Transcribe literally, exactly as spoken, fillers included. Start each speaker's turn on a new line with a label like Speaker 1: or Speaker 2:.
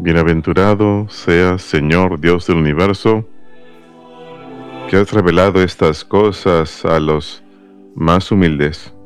Speaker 1: Bienaventurado seas, Señor Dios del universo, que has revelado estas cosas a los más humildes.